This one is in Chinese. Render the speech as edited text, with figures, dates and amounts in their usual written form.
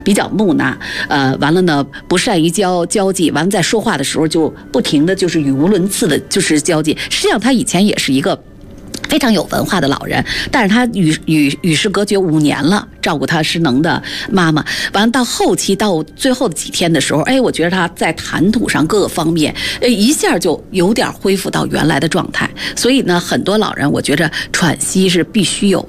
比较木讷，完了呢，不善于交际，完了在说话的时候就不停的就是语无伦次的，就是交际。实际上他以前也是一个非常有文化的老人，但是他与世隔绝5年了，照顾他失能的妈妈。完了到后期到最后的几天的时候，我觉得他在谈吐上各个方面，一下就有点恢复到原来的状态。所以呢，很多老人我觉着喘息是必须有